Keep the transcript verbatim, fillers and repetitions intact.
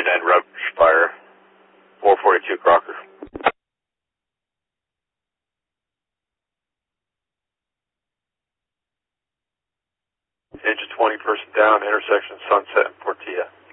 twenty-nine Rush Fire, four forty-two Crocker. Engine twenty, person down, intersection Sunset and Portilla.